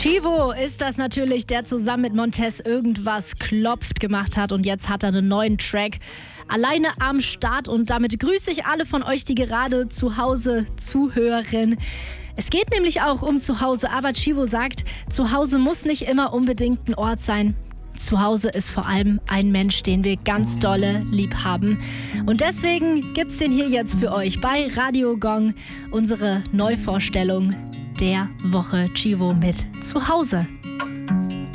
Chivo ist das natürlich, der zusammen mit Montez irgendwas klopft gemacht hat und jetzt hat er einen neuen Track alleine am Start und damit grüße ich alle von euch, die gerade zu Hause zuhören. Es geht nämlich auch um Zuhause, aber Chivo sagt, Zuhause muss nicht immer unbedingt ein Ort sein. Zuhause ist vor allem ein Mensch, den wir ganz dolle lieb haben. Und deswegen gibt's den hier jetzt für euch bei Radio Gong, unsere Neuvorstellung der Woche, Chivo mit Zuhause.